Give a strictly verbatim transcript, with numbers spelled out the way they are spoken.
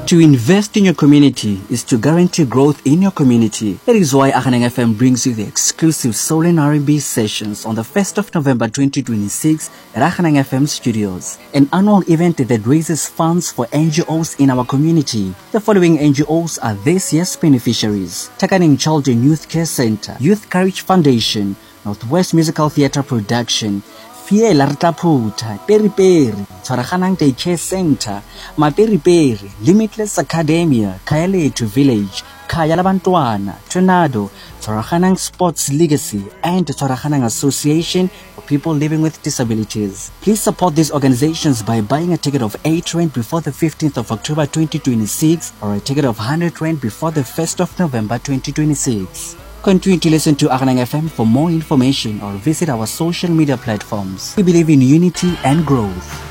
To invest in your community is to guarantee growth in your community. That is why Aghaneng F M brings you the exclusive Soul and R and B sessions on the first of November twenty twenty-six at Aghaneng F M Studios, an annual event that raises funds for N G Os in our community. The following N G Os are this year's beneficiaries: Takaning Child and Youth Care Center, Youth Courage Foundation, Northwest Musical Theatre Production, Fiela Rtaputa, Peri Peri, Tshwaraghanang Daycare Center, Maperi Peri, Limitless Academia, Kayaletu Village, Kaya Labantwana, Tornado, Tshwaraghanang Sports Legacy, and Tshwaraghanang Association for People Living with Disabilities. Please support these organizations by buying a ticket of eight rand before the fifteenth of October twenty twenty-six or a ticket of one hundred rand before the first of November twenty twenty-six. Continue to listen to Aghaneng F M for more information or visit our social media platforms. We believe in unity and growth.